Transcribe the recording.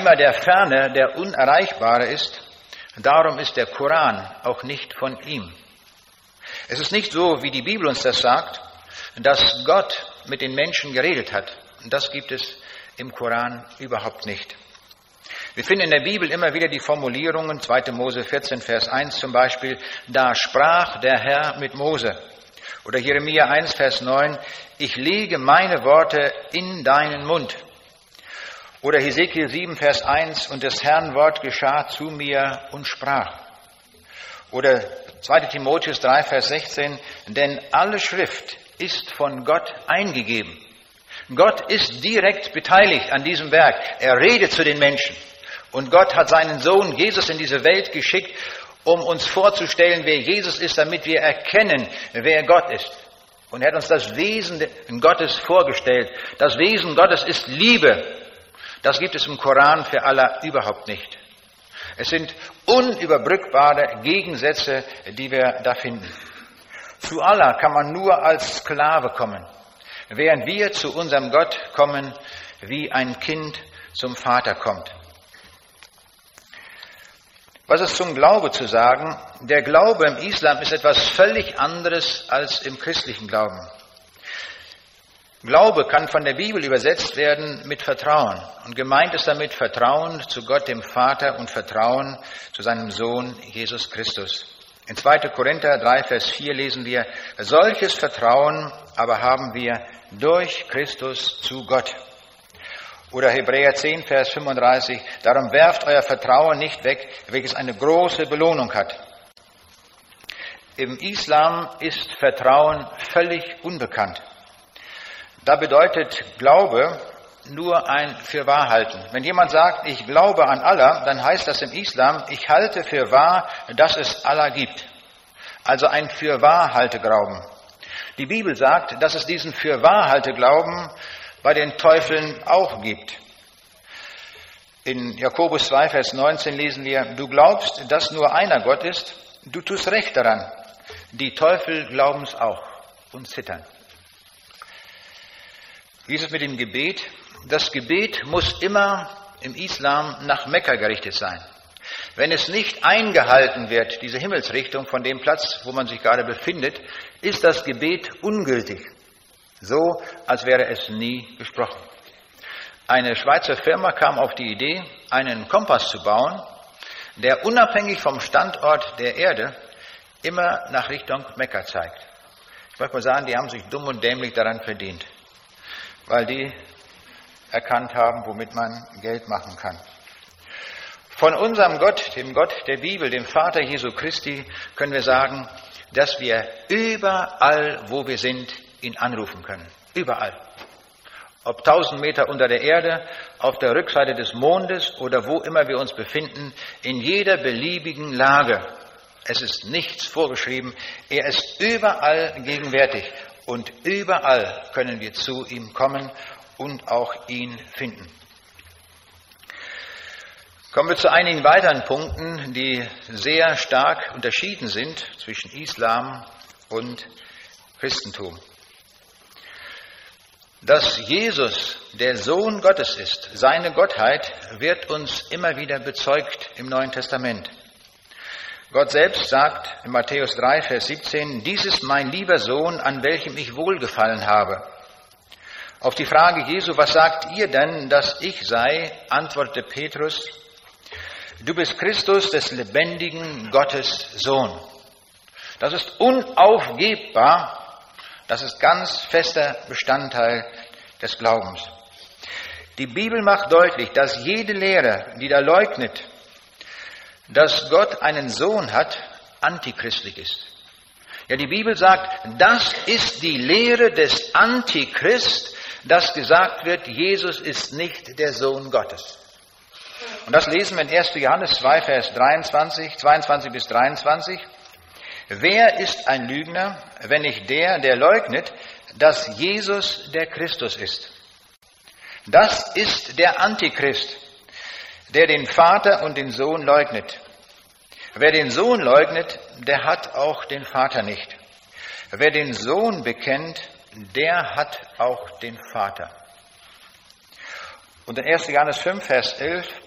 scheinbar der Ferne, der Unerreichbare ist, darum ist der Koran auch nicht von ihm. Es ist nicht so, wie die Bibel uns das sagt, dass Gott mit den Menschen geredet hat. Das gibt es im Koran überhaupt nicht. Wir finden in der Bibel immer wieder die Formulierungen, 2. Mose 14, Vers 1 zum Beispiel, da sprach der Herr mit Mose. Oder Jeremia 1, Vers 9, ich lege meine Worte in deinen Mund. Oder Hesekiel 7, Vers 1, und des Herrn Wort geschah zu mir und sprach. Oder 2. Timotheus 3, Vers 16, denn alle Schrift ist von Gott eingegeben. Gott ist direkt beteiligt an diesem Werk. Er redet zu den Menschen. Und Gott hat seinen Sohn Jesus in diese Welt geschickt, um uns vorzustellen, wer Jesus ist, damit wir erkennen, wer Gott ist. Und er hat uns das Wesen Gottes vorgestellt. Das Wesen Gottes ist Liebe. Das gibt es im Koran für Allah überhaupt nicht. Es sind unüberbrückbare Gegensätze, die wir da finden. Zu Allah kann man nur als Sklave kommen, während wir zu unserem Gott kommen, wie ein Kind zum Vater kommt. Was ist zum Glaube zu sagen? Der Glaube im Islam ist etwas völlig anderes als im christlichen Glauben. Glaube kann von der Bibel übersetzt werden mit Vertrauen. Und gemeint ist damit Vertrauen zu Gott, dem Vater, und Vertrauen zu seinem Sohn Jesus Christus. In 2. Korinther 3, Vers 4 lesen wir, solches Vertrauen aber haben wir durch Christus zu Gott. Oder Hebräer 10, Vers 35, darum werft euer Vertrauen nicht weg, welches eine große Belohnung hat. Im Islam ist Vertrauen völlig unbekannt. Da bedeutet Glaube nur ein Fürwahrhalten. Wenn jemand sagt, ich glaube an Allah, dann heißt das im Islam, ich halte für wahr, dass es Allah gibt. Also ein Fürwahrhalteglauben. Die Bibel sagt, dass es diesen Fürwahrhalteglauben bei den Teufeln auch gibt. In Jakobus 2, Vers 19 lesen wir, du glaubst, dass nur einer Gott ist, du tust recht daran. Die Teufel glauben es auch und zittern. Wie ist es mit dem Gebet? Das Gebet muss immer im Islam nach Mekka gerichtet sein. Wenn es nicht eingehalten wird, diese Himmelsrichtung von dem Platz, wo man sich gerade befindet, ist das Gebet ungültig. So, als wäre es nie gesprochen. Eine Schweizer Firma kam auf die Idee, einen Kompass zu bauen, der unabhängig vom Standort der Erde immer nach Richtung Mekka zeigt. Ich möchte mal sagen, die haben sich dumm und dämlich daran verdient, weil die erkannt haben, womit man Geld machen kann. Von unserem Gott, dem Gott der Bibel, dem Vater Jesu Christi, können wir sagen, dass wir überall, wo wir sind, ihn anrufen können. Überall. Ob 1000 Meter unter der Erde, auf der Rückseite des Mondes oder wo immer wir uns befinden, in jeder beliebigen Lage. Es ist nichts vorgeschrieben. Er ist überall gegenwärtig und überall können wir zu ihm kommen und auch ihn finden. Kommen wir zu einigen weiteren Punkten, die sehr stark unterschieden sind zwischen Islam und Christentum. Dass Jesus der Sohn Gottes ist, seine Gottheit, wird uns immer wieder bezeugt im Neuen Testament. Gott selbst sagt in Matthäus 3, Vers 17, dies ist mein lieber Sohn, an welchem ich wohlgefallen habe. Auf die Frage Jesu, was sagt ihr denn, dass ich sei, antwortete Petrus, du bist Christus, des lebendigen Gottes Sohn. Das ist unaufgebbar. Das ist ganz fester Bestandteil des Glaubens. Die Bibel macht deutlich, dass jede Lehre, die da leugnet, dass Gott einen Sohn hat, antichristlich ist. Ja, die Bibel sagt, das ist die Lehre des Antichrist, dass gesagt wird, Jesus ist nicht der Sohn Gottes. Und das lesen wir in 1. Johannes 2, Vers 22 bis 23. Wer ist ein Lügner, wenn nicht der leugnet, dass Jesus der Christus ist? Das ist der Antichrist, der den Vater und den Sohn leugnet. Wer den Sohn leugnet, der hat auch den Vater nicht. Wer den Sohn bekennt, der hat auch den Vater. Und in 1. Johannes 5, Vers 11,